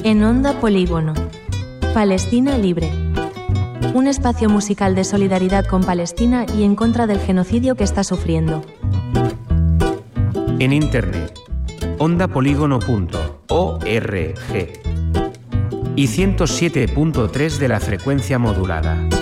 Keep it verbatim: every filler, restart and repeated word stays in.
En Onda Polígono. Palestina Libre. Un espacio musical de solidaridad con Palestina y en contra del genocidio que está sufriendo. En internet. onda polígono punto org y ciento siete punto tres de la frecuencia modulada.